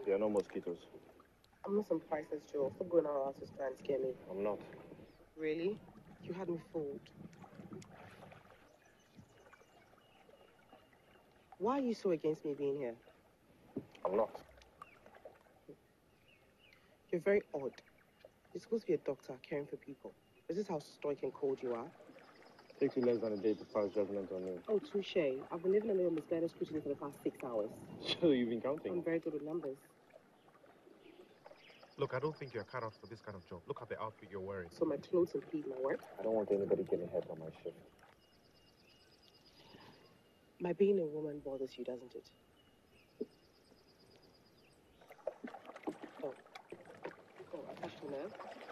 There are no mosquitoes. I'm not some priceless Joe. Stop going around to try and scare me. I'm not. Really? You had me fooled. Why are you so against me being here? I'm not. You're very odd. You're supposed to be a doctor caring for people. Is this how stoic and cold you are? Takes you less than a day to pass judgment on me. Oh, touche. I've been living under your misguided scrutiny for the past 6 hours. So you've been counting? I'm very good with numbers. Look, I don't think you're cut out for this kind of job. Look at the outfit you're wearing. So my clothes impede my work? I don't want anybody getting hurt on my shift. My being a woman bothers you, doesn't it? Oh, I touched your nerve.